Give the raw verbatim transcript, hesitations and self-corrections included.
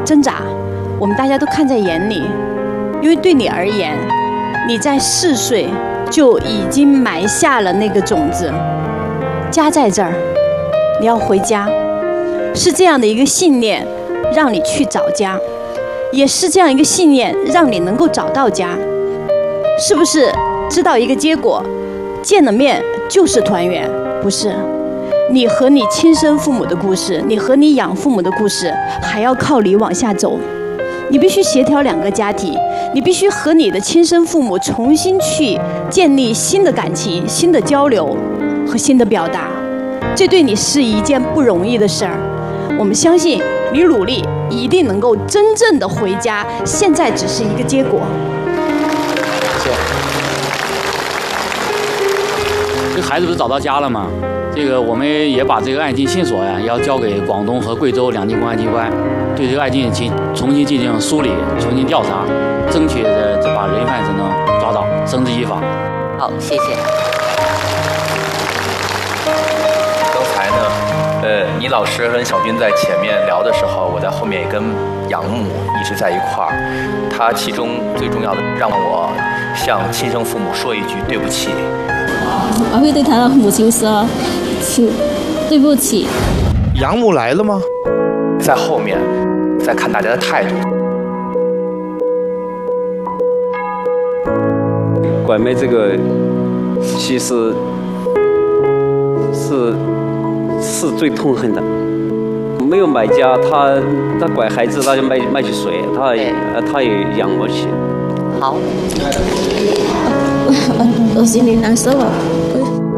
挣扎，我们大家都看在眼里。因为对你而言，你在四岁就已经埋下了那个种子，家在这儿，你要回家，是这样的一个信念让你去找家，也是这样一个信念让你能够找到家。是不是知道一个结果，见了面就是团圆？不是，你和你亲生父母的故事，你和你养父母的故事，还要靠你往下走。你必须协调两个家庭，你必须和你的亲生父母重新去建立新的感情、新的交流和新的表达，这对你是一件不容易的事儿。我们相信你努力一定能够真正的回家，现在只是一个结果。 谢谢。这个孩子不是找到家了吗？这个我们也把这个案件线索呀，要交给广东和贵州两地公安机关，对这个案件进重新进行梳理、重新调查，争取这这把人犯是能抓到，绳之以法。 好，谢谢。 刚才呢，呃，倪老师跟小军在前面聊的时候，我在后面也跟养母一直在一块儿。他其中最重要的，让我向亲生父母说一句对不起。 我会对他的母亲说，请对不起。 养母来了吗？ 在后面，再看大家的态度。 拐卖这个，其实是是最痛恨的。没有买家，他他拐孩子，他就卖卖去谁？他也他也养不起。 好。 我心里难受了。